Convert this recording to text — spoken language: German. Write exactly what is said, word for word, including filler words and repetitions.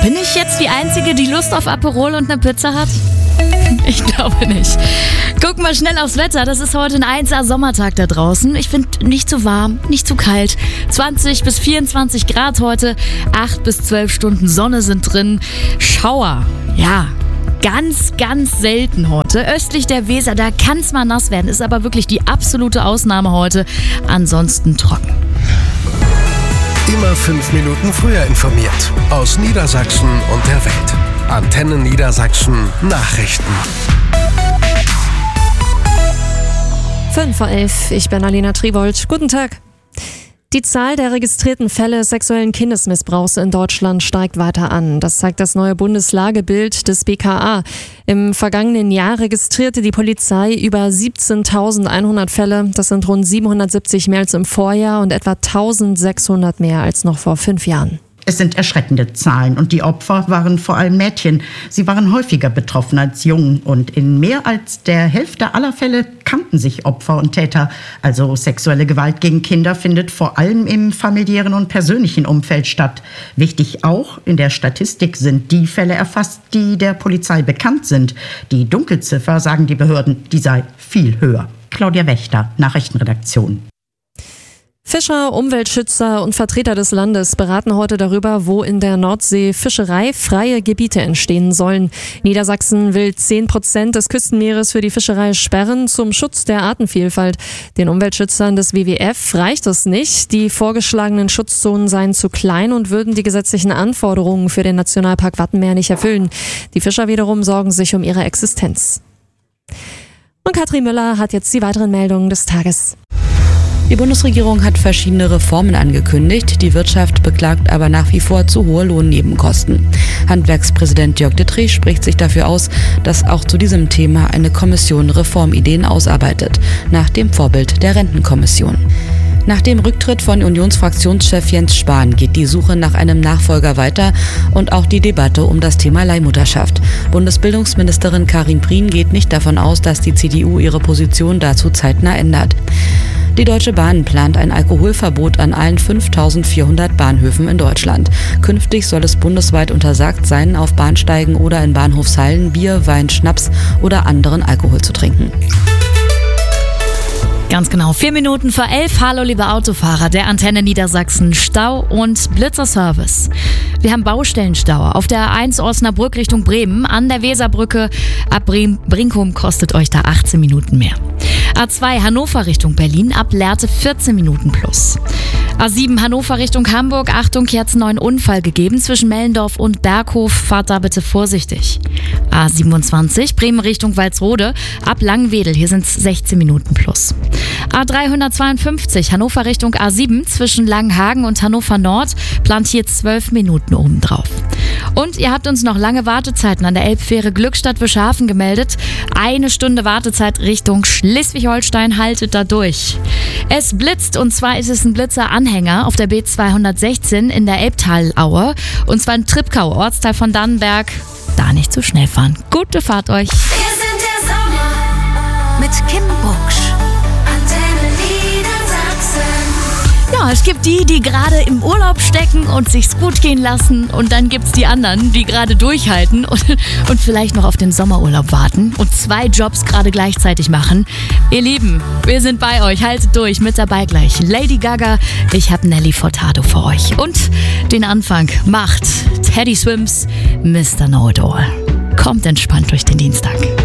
Bin ich jetzt die Einzige, die Lust auf Aperol und eine Pizza hat? Ich glaube nicht. Guck mal schnell aufs Wetter. Das ist heute ein eins A Sommertag da draußen. Ich finde nicht zu warm, nicht zu kalt. zwanzig bis vierundzwanzig Grad heute. acht bis zwölf Stunden Sonne sind drin. Schauer. Ja. Ganz, ganz selten heute. Östlich der Weser, da kann es mal nass werden. Ist aber wirklich die absolute Ausnahme heute. Ansonsten trocken. Immer fünf Minuten früher informiert. Aus Niedersachsen und der Welt. Antenne Niedersachsen Nachrichten. fünf vor elf, ich bin Alina Tribold. Guten Tag. Die Zahl der registrierten Fälle sexuellen Kindesmissbrauchs in Deutschland steigt weiter an. Das zeigt das neue Bundeslagebild des B K A. Im vergangenen Jahr registrierte die Polizei über siebzehntausendeinhundert Fälle. Das sind rund siebenhundertsiebzig mehr als im Vorjahr und etwa eintausendsechshundert mehr als noch vor fünf Jahren. Es sind erschreckende Zahlen und die Opfer waren vor allem Mädchen. Sie waren häufiger betroffen als Jungen und in mehr als der Hälfte aller Fälle kannten sich Opfer und Täter. Also sexuelle Gewalt gegen Kinder findet vor allem im familiären und persönlichen Umfeld statt. Wichtig auch, in der Statistik sind die Fälle erfasst, die der Polizei bekannt sind. Die Dunkelziffer, sagen die Behörden, die sei viel höher. Claudia Wächter, Nachrichtenredaktion. Fischer, Umweltschützer und Vertreter des Landes beraten heute darüber, wo in der Nordsee fischereifreie Gebiete entstehen sollen. Niedersachsen will zehn Prozent des Küstenmeeres für die Fischerei sperren zum Schutz der Artenvielfalt. Den Umweltschützern des W W F reicht es nicht. Die vorgeschlagenen Schutzzonen seien zu klein und würden die gesetzlichen Anforderungen für den Nationalpark Wattenmeer nicht erfüllen. Die Fischer wiederum sorgen sich um ihre Existenz. Und Katrin Müller hat jetzt die weiteren Meldungen des Tages. Die Bundesregierung hat verschiedene Reformen angekündigt. Die Wirtschaft beklagt aber nach wie vor zu hohe Lohnnebenkosten. Handwerkspräsident Jörg Dittrich spricht sich dafür aus, dass auch zu diesem Thema eine Kommission Reformideen ausarbeitet, nach dem Vorbild der Rentenkommission. Nach dem Rücktritt von Unionsfraktionschef Jens Spahn geht die Suche nach einem Nachfolger weiter und auch die Debatte um das Thema Leihmutterschaft. Bundesbildungsministerin Karin Prien geht nicht davon aus, dass die C D U ihre Position dazu zeitnah ändert. Die Deutsche Bahn plant ein Alkoholverbot an allen fünftausendvierhundert Bahnhöfen in Deutschland. Künftig soll es bundesweit untersagt sein, auf Bahnsteigen oder in Bahnhofshallen Bier, Wein, Schnaps oder anderen Alkohol zu trinken. Ganz genau, vier Minuten vor elf. Hallo liebe Autofahrer der Antenne Niedersachsen Stau und Blitzerservice. Wir haben Baustellenstau auf der A eins Osnabrück Richtung Bremen an der Weserbrücke. Ab Brinkum kostet euch da achtzehn Minuten mehr. A zwei Hannover Richtung Berlin ab Lehrte vierzehn Minuten plus. A sieben Hannover Richtung Hamburg, Achtung, hier hat es einen neuen Unfall gegeben zwischen Mellendorf und Berghof, fahrt da bitte vorsichtig. A siebenundzwanzig Bremen Richtung Walsrode ab Langwedel, hier sind es sechzehn Minuten plus. A dreihundertzweiundfünfzig Hannover Richtung A sieben zwischen Langenhagen und Hannover Nord, plant hier zwölf Minuten obendrauf. Und ihr habt uns noch lange Wartezeiten an der Elbfähre Glückstadt-Wischhafen gemeldet. Eine Stunde Wartezeit Richtung Schleswig-Holstein, haltet da durch. Es blitzt und zwar ist es ein Blitzer-Anhänger auf der B zweihundertsechzehn in der Elbtalaue. Und zwar in Tripkau, Ortsteil von Dannenberg. Da nicht zu schnell fahren. Gute Fahrt euch. Wir sind der Sommer mit Kim Bucksch. Ja, es gibt die, die gerade im Urlaub stecken und sich's gut gehen lassen. Und dann gibt's die anderen, die gerade durchhalten und, und vielleicht noch auf den Sommerurlaub warten und zwei Jobs gerade gleichzeitig machen. Ihr Lieben, wir sind bei euch. Haltet durch, mit dabei gleich Lady Gaga. Ich hab Nelly Furtado für euch. Und den Anfang macht Teddy Swims, Mister Know-It-All. Kommt entspannt durch den Dienstag.